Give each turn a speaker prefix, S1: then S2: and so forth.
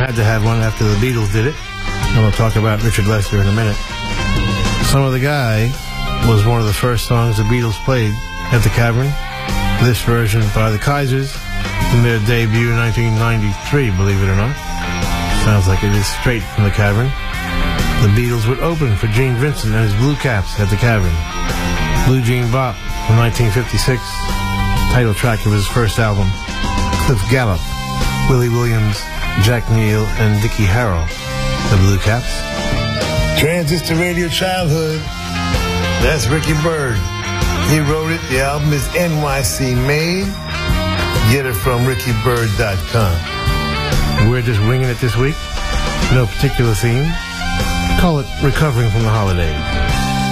S1: had to have one after the Beatles did it. And we'll talk about Richard Lester in a minute. Some of the Guy was one of the first songs the Beatles played at the Cavern. This version by the Kaisers in their debut in 1993, believe it or not. Sounds like it is straight from the Cavern. The Beatles would open for Gene Vincent and his Blue Caps at the Cavern. Blue Jean Bop from 1956, title track of his first album. Cliff Gallup, Willie Williams, Jack Neal, and Dickie Harrell, the Blue Caps. Transistor Radio Childhood, that's Ricky Byrd. He wrote it. The album is NYC Made. Get it from rickybyrd.com. We're just winging it this week. No particular theme. Call it Recovering from the Holidays.